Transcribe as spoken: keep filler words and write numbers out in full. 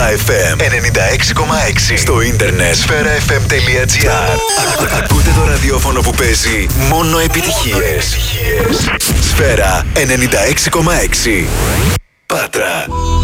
εφ εμ ενενήντα έξι κόμμα έξι. Στο ίντερνετ σφαίρα εφ εμ τελεία τζι άρ. Ακούτε το ραδιόφωνο που παίζει μόνο επιτυχίες. Σφαίρα ενενήντα έξι κόμμα έξι. Πάτρα.